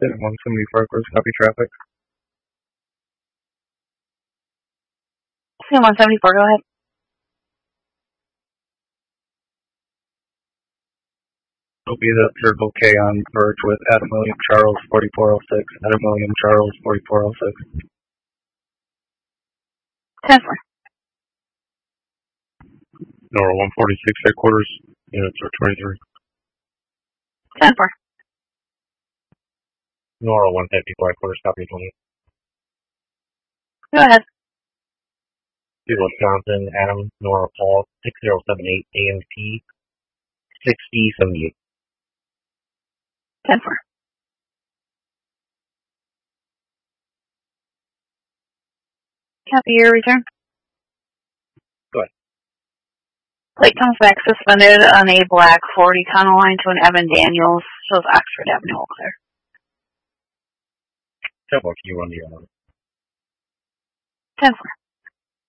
Then 174 course, copy traffic. 174, go ahead. It'll be the Circle K on Verge with Adam William Charles 4406. Adam William Charles 4406. 10-4. Nora 146 headquarters, units are 23. 10-4. Nora 154 headquarters, copy 20. Go ahead. Wisconsin, Adam, Nora Paul 6078 AMP 6078. 10-4. Copy your return. Go ahead. Plate comes back suspended on a black 40 tunnel line to an Evan Daniels. Shows Oxford Avenue all clear. Tell what you run the 10-4.